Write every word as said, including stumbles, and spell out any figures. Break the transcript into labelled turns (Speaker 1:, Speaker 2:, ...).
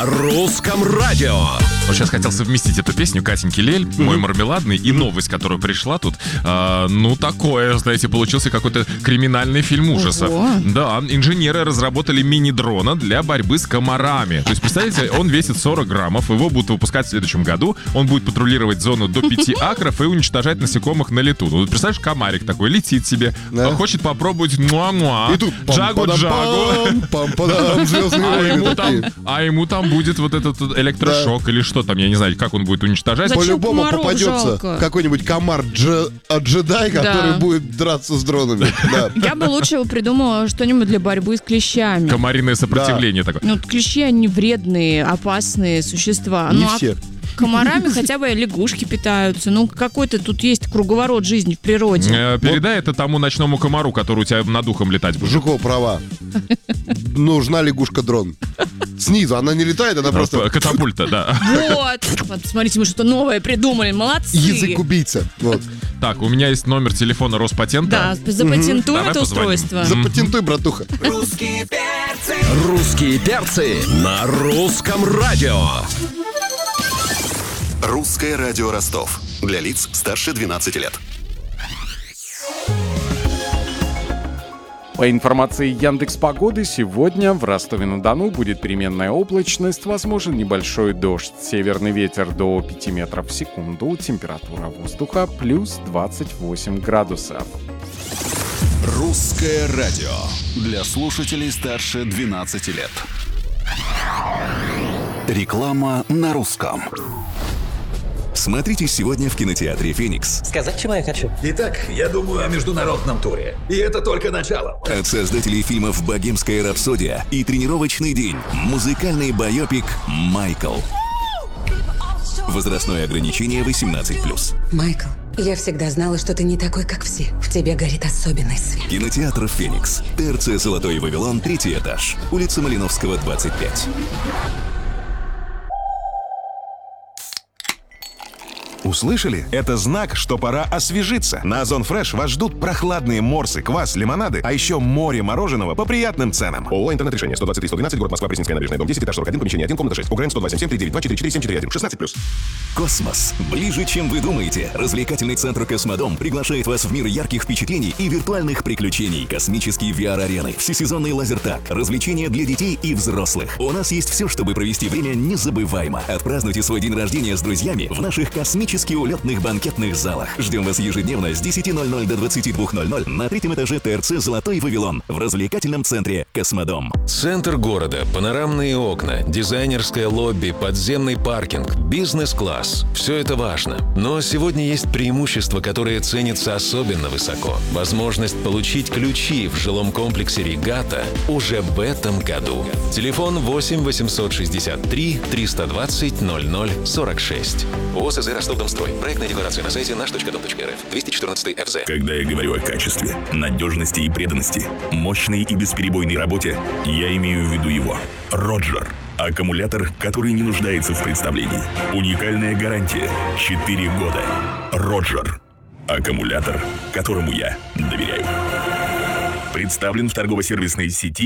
Speaker 1: Русском радио.
Speaker 2: Вот сейчас хотел совместить эту песню Катеньки Лель, mm-hmm. «Мой мармеладный» и новость, которая пришла тут. А, ну, такое, знаете, получился какой-то криминальный фильм ужаса.
Speaker 3: Ого.
Speaker 2: Да, инженеры разработали мини-дрона для борьбы с комарами. То есть, представляете, он весит сорок граммов, его будут выпускать в следующем году, он будет патрулировать зону до пяти акров и уничтожать насекомых на лету. Ну, представляешь, комарик такой летит себе, да. хочет попробовать муа-муа, джагу-джагу. А ему там, а ему там будет вот этот электрошок да. или что там, я не знаю, как он будет уничтожать.
Speaker 3: Зачем
Speaker 4: По-любому
Speaker 3: комаров
Speaker 4: попадется
Speaker 3: жалко?
Speaker 4: Какой-нибудь комар-джедай, который
Speaker 3: Да.
Speaker 4: будет драться с дронами. Да.
Speaker 3: Я бы лучше придумала что-нибудь для борьбы с клещами.
Speaker 2: Комариное сопротивление
Speaker 4: Да.
Speaker 2: такое.
Speaker 3: Ну, клещи, они вредные, опасные существа.
Speaker 4: Не
Speaker 3: ну,
Speaker 4: все.
Speaker 3: А комарами хотя бы лягушки питаются. Ну, какой-то тут есть круговорот жизни в природе.
Speaker 2: Э, Передай это тому ночному комару, который у тебя над ухом летать будет.
Speaker 4: Жукова права. Нужна лягушка-дрон. Снизу, она не летает, она просто...
Speaker 2: Катапульта, да.
Speaker 3: Вот. Вот, смотрите, мы что-то новое придумали. Молодцы.
Speaker 4: Язык убийца. Вот.
Speaker 2: Так, у меня есть номер телефона Роспатента.
Speaker 3: Да, запатентуем
Speaker 2: Давай
Speaker 3: это
Speaker 2: позвоним.
Speaker 3: устройство.
Speaker 4: Запатентуй, братуха.
Speaker 1: Русские перцы. Русские перцы на русском радио.
Speaker 5: Русское радио Ростов. Для лиц старше двенадцати лет.
Speaker 6: По информации Яндекс.Погоды, сегодня в Ростове-на-Дону будет переменная облачность, возможен небольшой дождь, северный ветер до пяти метров в секунду, температура воздуха плюс двадцать восемь градусов.
Speaker 5: Русское радио. Для слушателей старше двенадцати лет. Реклама на русском. Смотрите сегодня в кинотеатре «Феникс».
Speaker 7: Сказать, чего я хочу?
Speaker 8: Итак, я думаю о международном туре. И это только начало.
Speaker 5: От создателей фильмов «Богемская рапсодия» и «Тренировочный день» музыкальный байопик «Майкл». Возрастное ограничение восемнадцать плюс.
Speaker 9: Майкл, я всегда знала, что ты не такой, как все. В тебе горит особенный свет.
Speaker 5: Кинотеатр «Феникс». ТРЦ «Золотой Вавилон», третий этаж. Улица Малиновского, двадцать пять.
Speaker 10: Услышали? Это знак, что пора освежиться. На Озон Фреш вас ждут прохладные морсы, квас, лимонады, а еще море мороженого по приятным ценам. ООО «Интернет-решение». сто двадцать три сто двенадцать, город Москва, Пресненская набережная, дом десять, этаж сорок один, помещение один, комната шесть. УГРН сто два семь семь три девять два четыре четыре семь четыре один. шестнадцать плюс.
Speaker 5: Космос. Ближе, чем вы думаете. Развлекательный центр «Космодом» приглашает вас в мир ярких впечатлений и виртуальных приключений. Космические ви ар-арены, всесезонный лазертаг, развлечения для детей и взрослых. У нас есть все, чтобы провести время незабываемо. Отпразднуйте свой день рождения с друзьями в наших космических улетных банкетных залах. Ждем вас ежедневно с десяти ноль-ноль до двадцати двух ноль-ноль на третьем этаже ТРЦ «Золотой Вавилон» в развлекательном центре «Космодом».
Speaker 11: Центр города, панорамные окна, дизайнерское лобби, подземный паркинг, бизнес-класс. Все это важно. Но сегодня есть преимущества, которые ценятся особенно высоко. Возможность получить ключи в жилом комплексе «Регата» уже в этом году. Телефон восемь восемьсот шестьдесят три триста двадцать ноль ноль сорок шесть. ООС «Ростов-Домстрой». Проектная декларация на сайте наш точка дом точка эр эф. двести четырнадцатый эф зэ.
Speaker 12: Когда я говорю о качестве, надежности и преданности, мощной и бесперебойной работе, я имею в виду его. Роджер. Аккумулятор, который не нуждается в представлении. Уникальная гарантия. четыре года. Роджер. Аккумулятор, которому я доверяю. Представлен в торгово-сервисной сети